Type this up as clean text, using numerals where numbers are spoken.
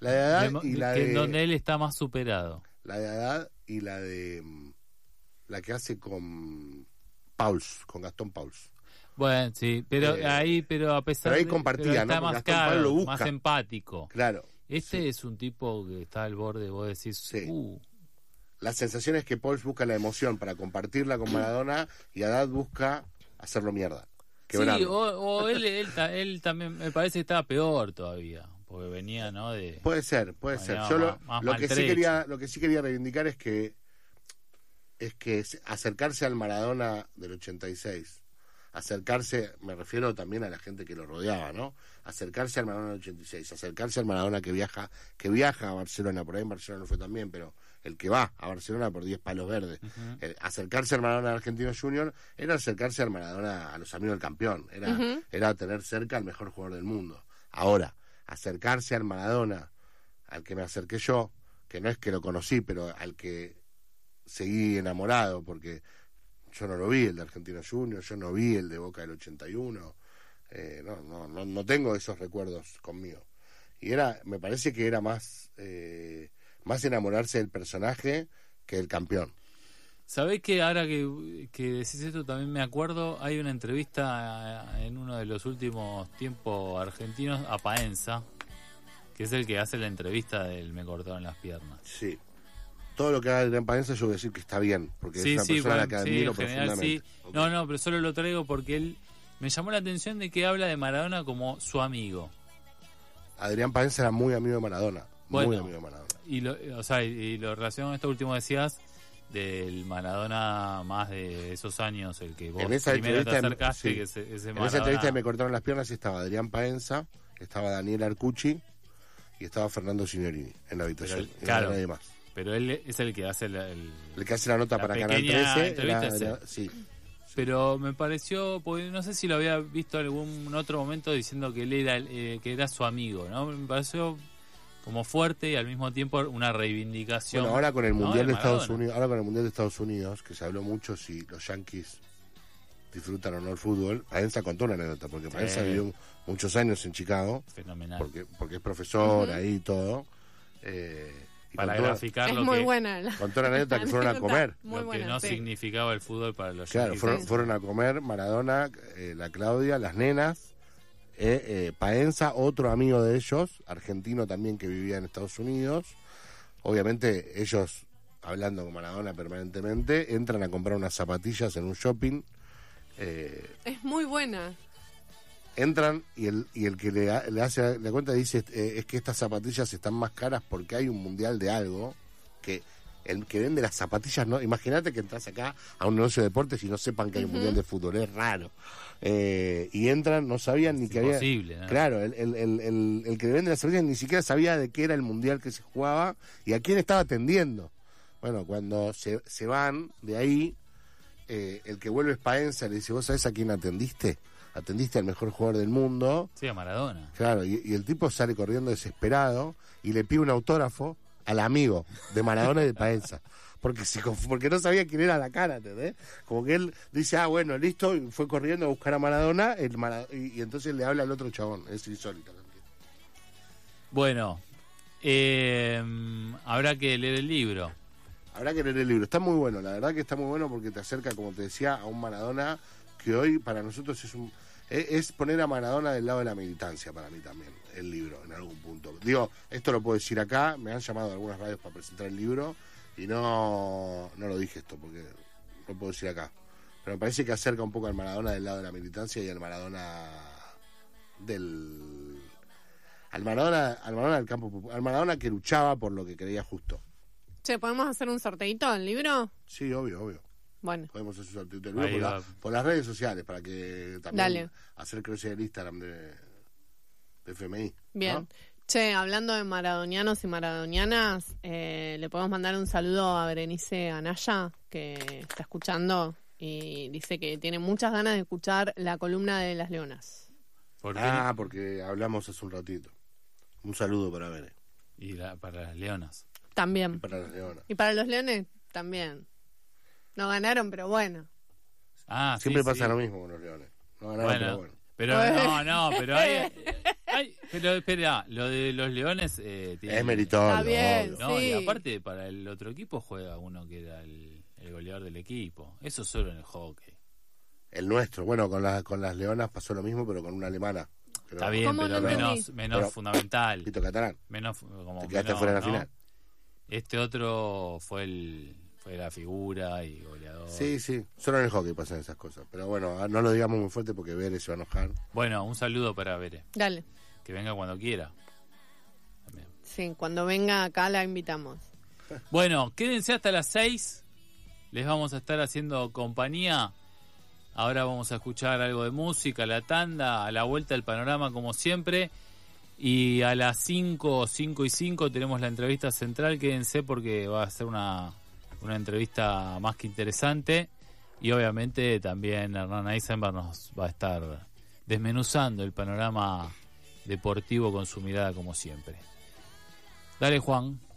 La de Haddad y la de... En donde él está más superado. La de Haddad y la de... La que hace con Pauls, con Gastón Pauls. Bueno, sí, pero pero a pesar pero ahí de... compartía, pero está ¿no? más Gastón Pauls lo busca. más empático. Claro. Este es un tipo que está al borde, vos decís... Sí. La sensación es que Pauls busca la emoción para compartirla con Maradona y Haddad busca hacerlo mierda. Quebrarlo. Sí, o él también me parece que estaba peor todavía, porque venía, ¿no? Puede ser. Yo lo que sí quería reivindicar es que acercarse al Maradona del 86, me refiero también a la gente que lo rodeaba, ¿no? Acercarse al Maradona del 86, acercarse al Maradona que viaja a Barcelona, por ahí en Barcelona no fue también, pero el que va a Barcelona por 10 palos verdes, acercarse al Maradona de Argentino Junior era acercarse al Maradona, a los amigos del campeón, era tener cerca al mejor jugador del mundo. Ahora, acercarse al Maradona, al que me acerqué yo, que no es que lo conocí, pero al que seguí enamorado, porque yo no lo vi el de Argentino Junior, yo no vi el de Boca del 81, no tengo esos recuerdos conmigo. Y me parece que era más enamorarse del personaje que del campeón. ¿Sabés que ahora que decís esto también me acuerdo? Hay una entrevista en uno de los últimos tiempos argentinos a Paenza, que es el que hace la entrevista del me cortaron las piernas. Sí. Todo lo que haga Adrián Paenza yo voy a decir que está bien, porque es una persona a la que admiro profundamente. Sí. Okay. No, pero solo lo traigo porque él me llamó la atención de que habla de Maradona como su amigo. Adrián Paenza era muy amigo de Maradona, muy amigo de Maradona. Y lo relacionado con esto último decías del Maradona más de esos años, el que vos primero te acercaste, sí. Que ese Maradona. En esa entrevista me cortaron las piernas y estaba Adrián Paenza, estaba Daniel Arcucci y estaba Fernando Signorini en la habitación. Claro. Nadie más. Pero él es el que hace el que hace la nota para Canal 13. Sí. Pero me pareció, porque no sé si lo había visto en algún otro momento diciendo que él era su amigo, ¿no? Me pareció como fuerte y al mismo tiempo una reivindicación. Bueno, ahora con el Mundial de Estados Unidos, que se habló mucho si los Yankees disfrutan o no el fútbol, Paenza contó una anécdota, porque Paenza vivió muchos años en Chicago. Fenomenal. Porque es profesor ahí y todo. Para graficar es lo muy que... buena. Contó la anécdota que fueron a comer. Lo que no significaba el fútbol para los Yankees. Claro, fueron a comer Maradona, la Claudia, las nenas, Paenza, otro amigo de ellos, argentino también que vivía en Estados Unidos. Obviamente ellos, hablando con Maradona permanentemente, entran a comprar unas zapatillas en un shopping. Es muy buena. Entran y el que le hace la cuenta dice es que estas zapatillas están más caras porque hay un mundial de algo, que el que vende las zapatillas, no, imagínate que entras acá a un negocio de deportes y no sepan que hay un mundial de fútbol, es raro. Y entran, no sabían ni que había... ¿no? Claro, el que le vende las zapatillas ni siquiera sabía de qué era el mundial que se jugaba y a quién estaba atendiendo. Bueno, cuando se van de ahí, el que vuelve es Paenza, le dice, ¿vos sabés a quién atendiste? Atendiste al mejor jugador del mundo. Sí, a Maradona. Claro, y el tipo sale corriendo desesperado y le pide un autógrafo al amigo de Maradona y de Paenza. Porque no sabía quién era la cara, ¿entendés? Como que él dice, bueno, listo, y fue corriendo a buscar a Maradona, y entonces le habla al otro chabón. Es insólito. Bueno, habrá que leer el libro. Habrá que leer el libro. Está muy bueno, la verdad que está muy bueno porque te acerca, como te decía, a un Maradona que hoy para nosotros es poner a Maradona del lado de la militancia para mí también, el libro, en algún punto. Digo, esto lo puedo decir acá, me han llamado a algunas radios para presentar el libro y no lo dije esto porque lo puedo decir acá. Pero me parece que acerca un poco al Maradona del lado de la militancia y al Maradona del campo, al Maradona que luchaba por lo que creía justo. Che, ¿podemos hacer un sorteito del libro? Sí, obvio. Bueno. Podemos hacer un sorteo del libro por las redes sociales, para que también hacer crecer el Instagram de FMI. Bien. ¿No? Che, hablando de maradonianos y maradonianas, le podemos mandar un saludo a Berenice Anaya, que está escuchando y dice que tiene muchas ganas de escuchar la columna de las leonas. Porque hablamos hace un ratito. Un saludo para Bere. Y para las leonas. También. Y para las leonas. Y para los leones también. No ganaron, pero bueno. Siempre pasa lo mismo con los leones. No ganaron, pero bueno. Pero no, pero hay Pero espera, lo de los Leones tiene... Es meritorio. Está bien, obvio. No, sí. y aparte para el otro equipo juega uno que era el goleador del equipo. Eso solo en el hockey. El nuestro, bueno, con las Leonas pasó lo mismo, pero con una alemana. Pero, Está bien, ¿Cómo pero no menos entendí? menos Pero- fundamental. Tito Catalán, Menos como te quedaste menos, fuera de la ¿no? final. Este otro fue la figura y goleador. Sí, solo en el hockey pasan esas cosas. Pero bueno, no lo digamos muy fuerte porque Vélez se va a enojar. Bueno, un saludo para Bere. Dale. Que venga cuando quiera. También. Sí, cuando venga acá la invitamos. Bueno, quédense hasta las 6. Les vamos a estar haciendo compañía. Ahora vamos a escuchar algo de música, la tanda, a la vuelta del panorama como siempre. Y a las 5 y 5 tenemos la entrevista central. Quédense porque va a ser una entrevista más que interesante. Y obviamente también Hernán Eisenberg nos va a estar desmenuzando el panorama deportivo con su mirada como siempre. Dale, Juan.